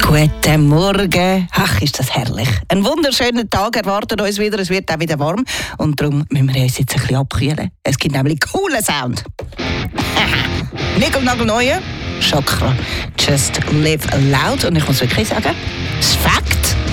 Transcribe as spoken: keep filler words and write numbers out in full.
Guten Morgen. Ach, ist das herrlich. Ein wunderschöner Tag erwartet uns wieder. Es wird auch wieder warm. Und darum müssen wir uns jetzt ein bisschen abkühlen. Es gibt nämlich coolen Sound. Nickel-Nagel-Neue. Chakra. Just live loud. Und ich muss wirklich sagen, das ist Fakt.